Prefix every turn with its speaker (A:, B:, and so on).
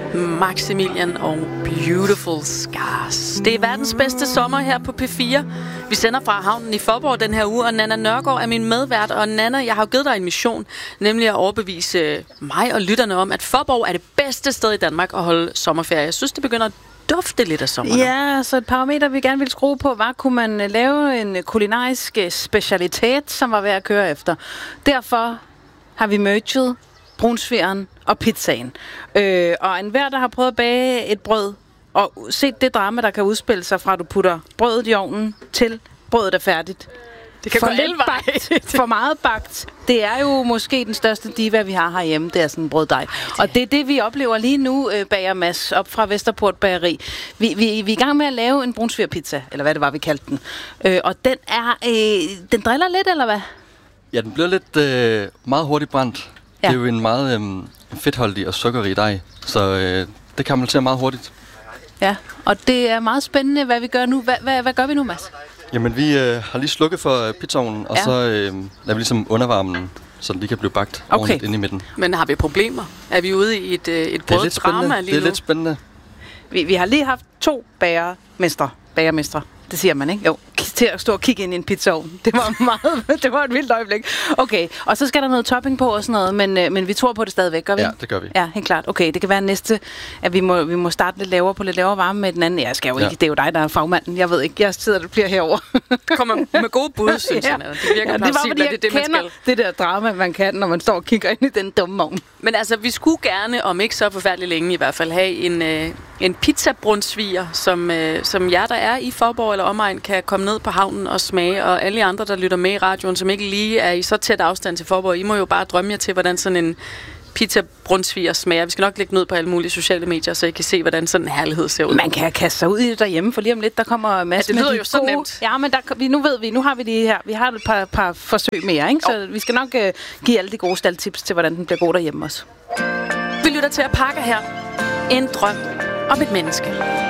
A: Maximilian og Beautiful Scars. Det er verdens bedste sommer her på P4. Vi sender fra havnen i Faaborg den her uge, og Nanna Nørgaard er min medvært. Og Nanna, jeg har jo givet dig en mission, nemlig at overbevise mig og lytterne om, at Faaborg er det bedste sted i Danmark at holde sommerferie. Jeg synes, det begynder at dufte lidt af sommer.
B: Ja, så et parameter, vi gerne vil skrue på, var, kunne man lave en kulinarisk specialitet, som var værd at køre efter. Derfor har vi merget brunsvigeren og pizzaen. Og enhver, der har prøvet at bage et brød, og set det drama, der kan udspille sig fra, at du putter brødet i ovnen, til brødet er færdigt.
A: Det kan
B: for
A: gå alle veje.
B: For meget bagt. Det er jo måske den største diva, vi har herhjemme. Det er sådan en brøddej. Og det er det, vi oplever lige nu, bager Mads, op fra Vesterport Bageri. Vi er i gang med at lave en brunsvigerpizza, eller hvad det var, vi kaldte den. Og den er... den driller lidt, eller hvad?
C: Ja, den bliver lidt meget hurtigt brændt. Ja. Det er jo en meget fedtholdig og sukkerrig dej, så det kan man til meget hurtigt.
B: Ja, og det er meget spændende, hvad vi gør nu. Hvad gør vi nu, Mads?
C: Jamen, vi har lige slukket for pizzaovnen, og så lader vi ligesom undervarmen, så den lige kan blive bagt ordentligt inde i midten.
A: Men har vi problemer? Er vi ude i et brøddrama lige nu?
C: Det er lidt spændende.
B: Vi har lige haft 2 bagermestre. Det siger man, ikke? Jo, til at stå og kigge ind i en pizzaovn. Det var et vildt øjeblik. Okay, og så skal der noget topping på og sådan noget, men vi tror på det stadigvæk, gør vi?
C: Ja, det gør vi.
B: Ja, helt klart. Okay, det kan være næste, at vi må starte lidt lavere på lidt lavere varme med den anden. Jeg skal jo ikke, det er jo dig, der er fagmanden. Jeg ved ikke, jeg sidder der bliver herover.
A: Kommer med gode bud, synes jeg. Det virker plausibelt, at det er det, man skal.
B: Det der drama, man kan, når man står og kigger ind i den dumme ovn.
A: Men altså, vi skulle gerne, om ikke så forfærdeligt længe i hvert fald, have en pizzabrunsviger, som jer, der er i Faaborg eller omegn, kan komme ned på havnen og smage, og alle andre, der lytter med i radioen, som ikke lige er i så tæt afstand til Faaborg, I må jo bare drømme jer til, hvordan sådan en pizzabrunsviger smager. Vi skal nok lægge den ud på alle mulige sociale medier, så I kan se, hvordan sådan en herlighed ser ud.
B: Man kan kaste sig ud i det derhjemme, for lige om lidt, der kommer masser
A: det lyder jo så nemt.
B: Ja, men nu har vi det her. Vi har et par forsøg mere, ikke? Så vi skal nok give alle de gode staldtips til, hvordan den bliver god derhjemme også.
A: Vi lytter til at pakke her. En drøm om et menneske.